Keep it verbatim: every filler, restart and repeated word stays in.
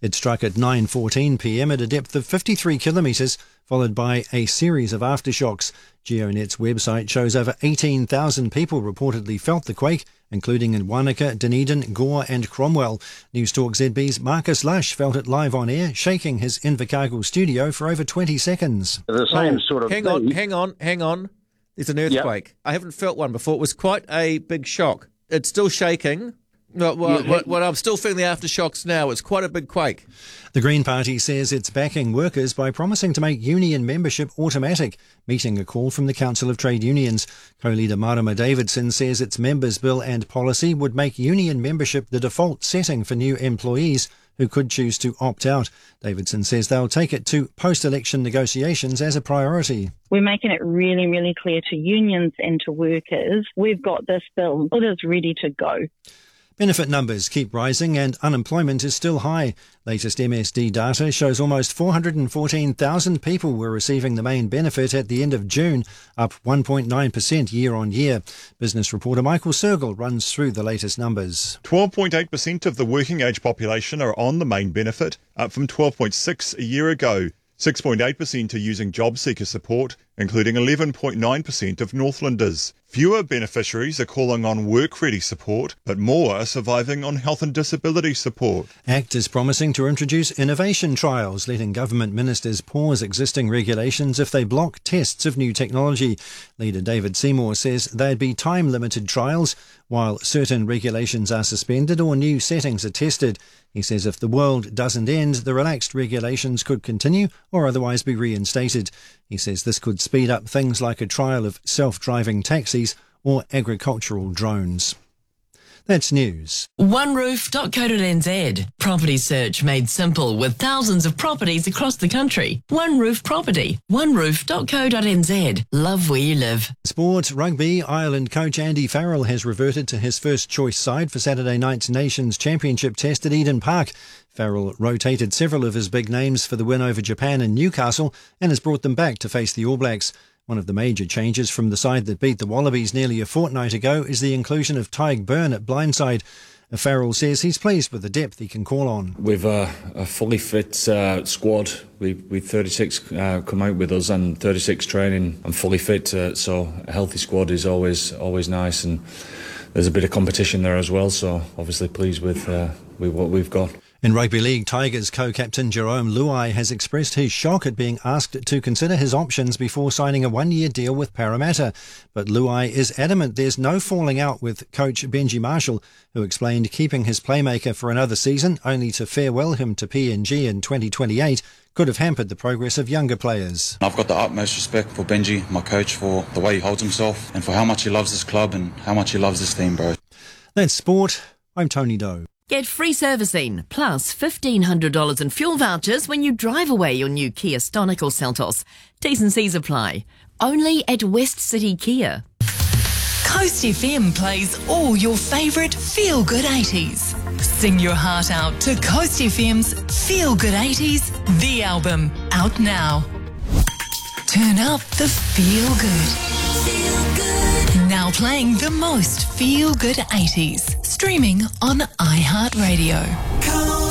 It struck at nine fourteen p m at a depth of fifty-three kilometres, followed by a series of aftershocks. GeoNet's website shows over eighteen thousand people reportedly felt the quake, including in Wanaka, Dunedin, Gore and Cromwell. Newstalk Z B's Marcus Lush felt it live on air, shaking his Invercargill studio for over twenty seconds. The same oh, sort of hang thing. on, hang on, hang on. There's an earthquake. Yep. I haven't felt one before. It was quite a big shock. It's still shaking. Well, well, well, well, I'm still feeling the aftershocks now. It's quite a big quake. The Green Party says it's backing workers by promising to make union membership automatic, meeting a call from the Council of Trade Unions. Co-leader Marama Davidson says its members' bill and policy would make union membership the default setting for new employees who could choose to opt out. Davidson says they'll take it to post-election negotiations as a priority. We're making it really, really clear to unions and to workers, we've got this bill. It is ready to go. Benefit numbers keep rising and unemployment is still high. Latest M S D data shows almost four hundred fourteen thousand people were receiving the main benefit at the end of June, up one point nine percent year on year. Business reporter Michael Sergel runs through the latest numbers. twelve point eight percent of the working age population are on the main benefit, up from twelve point six a year ago. six point eight percent are using job seeker support, including eleven point nine percent of Northlanders. Fewer beneficiaries are calling on work-ready support, but more are surviving on health and disability support. ACT is promising to introduce innovation trials, letting government ministers pause existing regulations if they block tests of new technology. Leader David Seymour says they'd be time-limited trials, while certain regulations are suspended or new settings are tested. He says if the world doesn't end, the relaxed regulations could continue or otherwise be reinstated. He says this could speed up things like a trial of self-driving taxis or agricultural drones. That's news. one roof dot co dot n z. Property search made simple with thousands of properties across the country. One Roof Property. one roof dot co dot n z. Love where you live. Sport, rugby. Ireland coach Andy Farrell has reverted to his first choice side for Saturday night's Nations Championship test at Eden Park. Farrell rotated several of his big names for the win over Japan and Newcastle and has brought them back to face the All Blacks. One of the major changes from the side that beat the Wallabies nearly a fortnight ago is the inclusion of Tyg Byrne at blindside. Farrell says he's pleased with the depth he can call on. We've a, a fully fit uh, squad. We we thirty-six uh, come out with us and thirty-six training and fully fit. Uh, so a healthy squad is always always nice, and there's a bit of competition there as well. So obviously pleased with uh, with what we've got. In Rugby League, Tigers co-captain Jerome Luai has expressed his shock at being asked to consider his options before signing a one-year deal with Parramatta. But Luai is adamant there's no falling out with coach Benji Marshall, who explained keeping his playmaker for another season only to farewell him to P N G in twenty twenty-eight could have hampered the progress of younger players. I've got the utmost respect for Benji, my coach, for the way he holds himself and for how much he loves this club and how much he loves this team, bro. That's sport. I'm Tony Doe. Get free servicing, plus fifteen hundred dollars in fuel vouchers when you drive away your new Kia Stonic or Seltos. T's and C's apply. Only at West City Kia. Coast F M plays all your favourite feel-good eighties. Sing your heart out to Coast F M's Feel Good eighties, the album, out now. Turn up the feel good. Feel good. Now playing the most feel good eighties. Streaming on iHeartRadio.